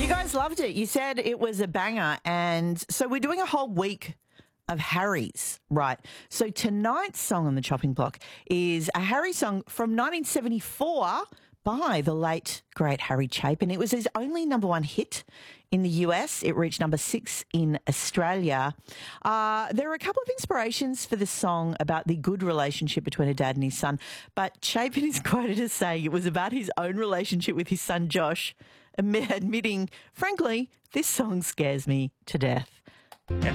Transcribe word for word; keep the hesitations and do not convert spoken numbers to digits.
You guys loved it. You said it was a banger. And so we're doing a whole week of Harry's, right? So tonight's song on the chopping block is a Harry song from nineteen seventy-four by the late, great Harry Chapin. It was his only number one hit in the U S. It reached number six in Australia. Uh, there are a couple of inspirations for this song about the good relationship between a dad and his son, but Chapin is quoted as saying it was about his own relationship with his son Josh, admitting, frankly, this song scares me to death.